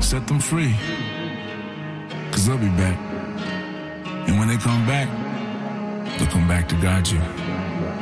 set them free. Cause they'll be back. And when they come back, they'll come back to guide you.